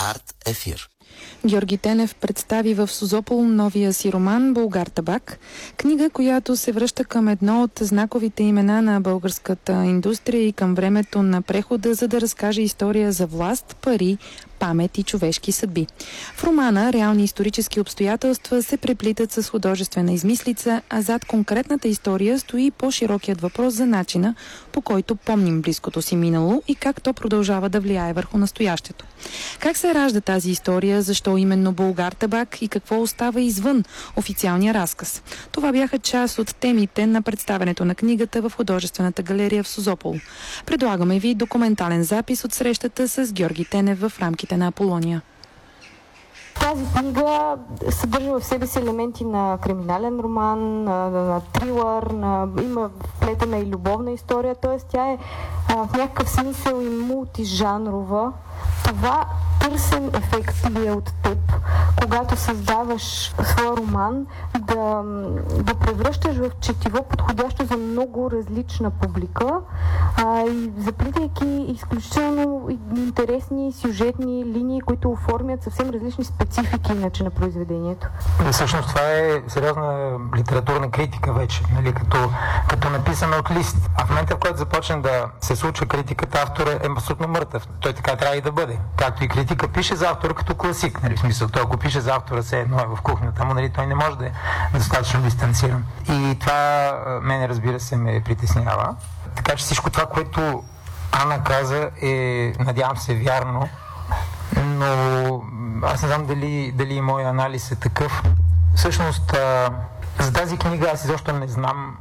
Арт Ефир. Георги Тенев представи в Созопол новия си роман «Булгар табак», книга, която се връща към едно от знаковите имена на българската индустрия и към времето на прехода, за да разкаже история за власт, пари, памет и човешки съдби. В романа реални исторически обстоятелства се преплитат с художествена измислица, а зад конкретната история стои по-широкият въпрос за начина, по който помним близкото си минало и как то продължава да влияе върху настоящето. Как се ражда тази история, защо именно Булгар табак и какво остава извън официалния разказ? Това бяха част от темите на представянето на книгата в художествената галерия в Созопол. Предлагаме ви документален запис от срещата с Георги Тенев в рамките на Аполония. Тази книга съдържа в себе си елементи на криминален роман, на трилър, има вплетена и любовна история, т.е. тя е в някакъв смисъл и мултижанрова. Това търсен ефект ли е от теб, когато създаваш своя роман, да превръщаш в четиво, подходящо за много различна публика, и заплитайки изключително интересни сюжетни линии, които оформят съвсем различни специфики иначе на произведението. Всъщност това е сериозна литературна критика вече, нали, като написана от лист. А в момента, в който започне да се случва критиката, авторът е абсолютно мъртъв. Той така трябва и да бъде. Както и критика пише за автора като класик, нали, в смисъл, той ако пише за автора се едно е в кухнята, но нали, той не може да е достатъчно дистанциран. И това мене, разбира се, ме притеснява. Така че всичко това, което Ана каза, е, надявам се, вярно, но аз не знам дали мой анализ е такъв. Всъщност, за тази книга аз изобщо не знам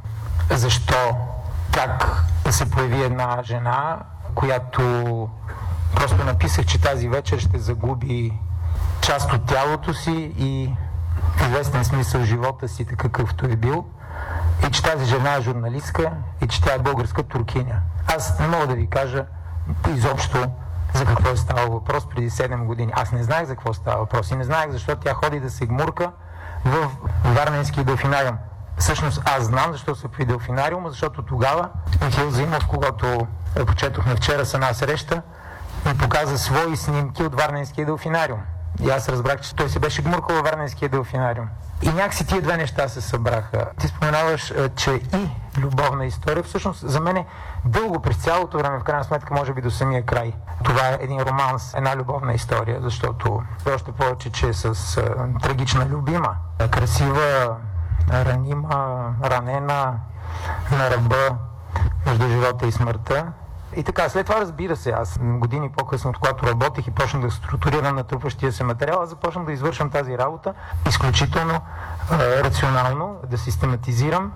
как се появи една жена, която просто написах, че тази вечер ще загуби част от тялото си и в известен смисъл живота си, такъв какъвто е бил, и че тази жена е журналистка и че тя е българска туркиня. Аз не мога да ви кажа изобщо за какво е ставал въпрос преди 7 години. Аз не знаех за какво става въпрос и не знаех защо тя ходи да се гмурка в Варненския делфинариум. Всъщност аз знам защо се появи делфинариума, защото тогава Михаил Заимов, когато почетохме вчера с една среща, ми показа свои снимки от Варненския делфинариум. И аз разбрах, че той се беше гмуркал във Варненския делфинариум. И някакси тия две неща се събраха. Ти споменаваш, че и любовна история, всъщност за мен дълго през цялото време, в крайна сметка, може би до самия край. Това е един романс, една любовна история, защото още повече, че е с трагична любима, красива, ранима, ранена, на ръба между живота и смъртта. И така, след това, разбира се, аз години по-късно, от когато работех и почнах да структурирам натрупващия се материал, аз започнах да извършвам тази работа изключително рационално, да систематизирам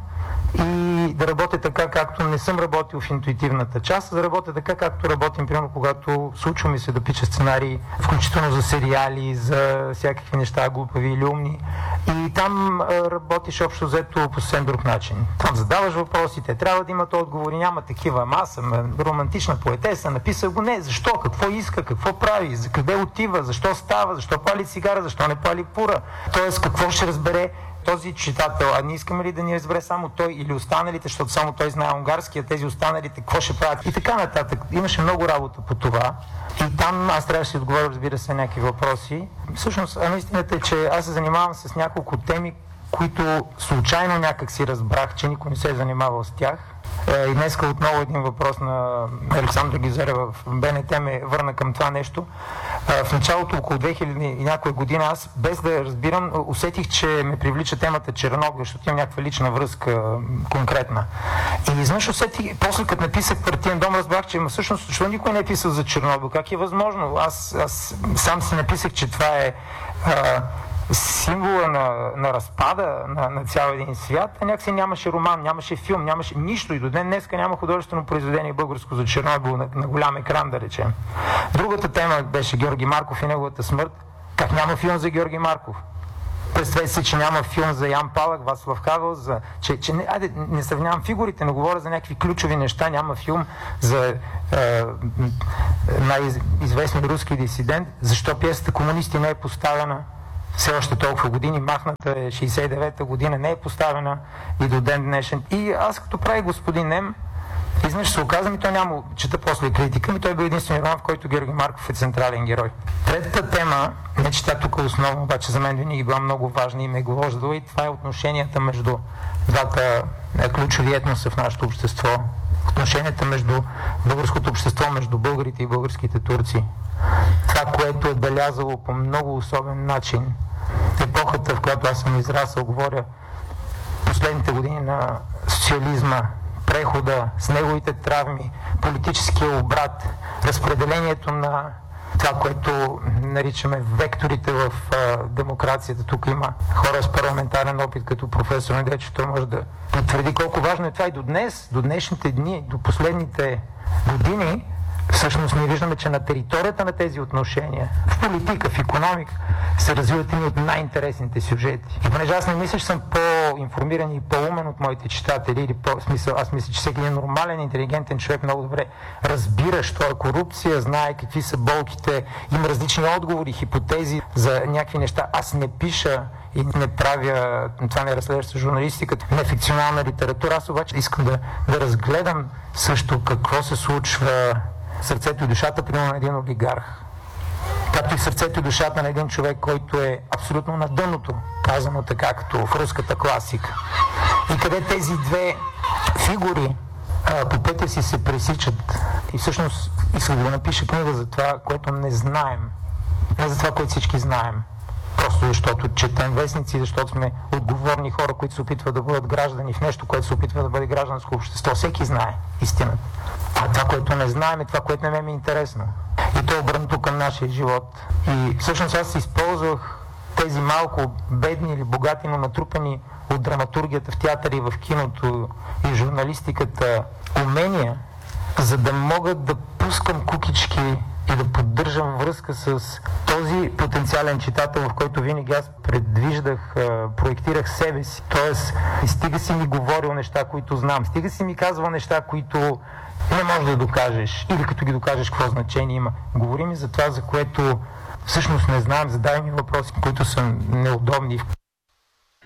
и да работя така, както не съм работил в интуитивната част, да работя така, както работим, примерно, когато случва ми се да пиша сценарии, включително за сериали, за всякакви неща, глупави или умни. И там работиш общо взето по съвсем друг начин. Там задаваш въпросите, трябва да имат отговори, няма такива. Аз съм романтична поетеса, написах го, не, защо, какво иска, какво прави, за къде отива, защо става, защо пали цигара, защо не пали пура. Тоест, какво ще разбере този читател, а не искаме ли да ни разбере само той или останалите, защото само той знае унгарски, а тези останалите какво ще правят и така нататък. Имаше много работа по това и там аз трябваше да отговоря, разбира се, някакви въпроси. Всъщност, наистината е, че аз се занимавам с няколко теми, които случайно някак си разбрах, че никой не се е занимавал с тях. И днеска отново един въпрос на Александра Гизерева в БНТ ме върна към това нещо. В началото, около 2000 и някоя година, аз без да разбирам, усетих, че ме привлича темата Чернобил, защото имам някаква лична връзка конкретна. И изведнъж усетих, после като написах Партиен дом, разбрах, че всъщност, защо никой не е писал за Чернобил? Как е възможно? Аз сам си написах, че това е символа на разпада на цял един свят, а някакси нямаше роман, нямаше филм, нямаше нищо и до днеска няма художествено произведение българско за Чернобил на голям екран, да речем. Другата тема беше Георги Марков и неговата смърт. Как няма филм за Георги Марков? Представете си, че няма филм за Ян Палък, Вацлав Хавел, не сравнявам фигурите, но говоря за някакви ключови неща. Няма филм за най-известен руски дисидент. Защо пиесата "Комунисти" не е поставена все още толкова години, махната е 69-та година, не е поставена и до ден днешен. И аз като прави господин Нем, Изнъж се оказа, той няма чета после критика, той бил единствен роман, в който Георги Марков е централен герой. Третата тема, не че тя тук основно, обаче за мен винаги била много важна и ме глождала, и това е отношенията между двата ключови етноса в нашето общество. Отношенията между българското общество, между българите и българските турци. Това, което е белязало по много особен начин епохата, в която аз съм израсъл, говоря последните години на социализма, прехода с неговите травми, политическия обрат, разпределението на това, което наричаме векторите в демокрацията. Тук има хора с парламентарен опит, като професор Недечев, той може да потвърди колко важно е това и до днес, до днешните дни, до последните години. Всъщност ние виждаме, че на територията на тези отношения, в политика, в икономика, се развиват едни от най-интересните сюжети. И понеже аз не мисля, че съм по-информиран и по-умен от моите читатели, или по-смисъл, аз мисля, че всеки един нормален, интелигентен човек много добре разбира, що е корупция, знае какви са болките, има различни отговори, хипотези за някакви неща. Аз не пиша и не правя, това не разследваща журналистиката, не фикционална литература. Аз обаче искам да разгледам също какво се случва в сърцето и душата, примерно, на един олигарх. Както и в сърцето и душата на един човек, който е абсолютно на дъното, казано така, като в руската класика. И къде тези две фигури по пътя си се пресичат. И всъщност искам да напиша книга за това, което не знаем. Не за това, което всички знаем. Просто защото четем вестници, защото сме отговорни хора, които се опитват да бъдат граждани в нещо, което се опитва да бъде гражданско общество. Всеки знае истината. А това, което не знаем, е това, което не ме е интересно. И то е обърнато към нашия живот. И всъщност аз използвах тези малко бедни или богати, но натрупани от драматургията в театъра и в киното и журналистиката умения, за да мога да пускам кукички и да поддържам връзка с този потенциален читател, в който винаги аз предвиждах, проектирах себе си. Тоест, стига си ми говорил неща, които знам, стига си ми казвал неща, които не можеш да докажеш, или като ги докажеш, какво значение има. Говори ми за това, за което всъщност не знаем, задай ми въпроси, които са неудобни.